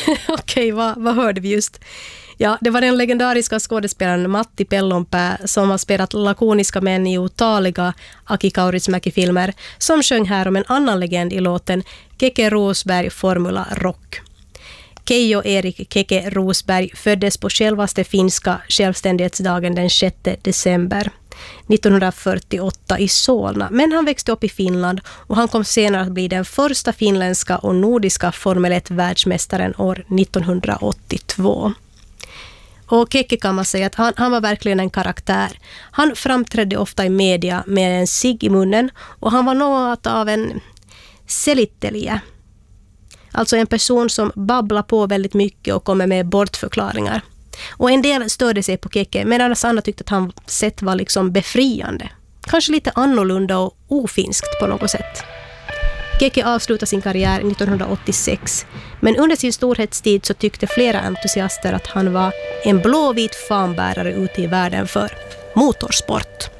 Okej, vad hörde vi just? Ja, det var den legendariska skådespelaren Matti Pellonpää som har spelat lakoniska män i otaliga Aki Kaurismäki-filmer som sjöng här om en annan legend i låten Keke Rosberg Formula Rock. Keijo Erik Keke Rosberg föddes på självaste finska självständighetsdagen den 6 december 1948 i Solna. Men han växte upp i Finland och han kom senare att bli den första finländska och nordiska Formel 1-världsmästaren år 1982. Och Keke kan man säga att han var verkligen en karaktär. Han framträdde ofta i media med en cigg i munnen och han var något av en selittelijä. Alltså en person som babblar på väldigt mycket och kommer med bortförklaringar. Och en del störde sig på Keke, medan andra tyckte att hans sätt var liksom befriande. Kanske lite annorlunda och ofinskt på något sätt. Keke avslutade sin karriär 1986, men under sin storhetstid så tyckte flera entusiaster att han var en blåvit fanbärare ute i världen för motorsport.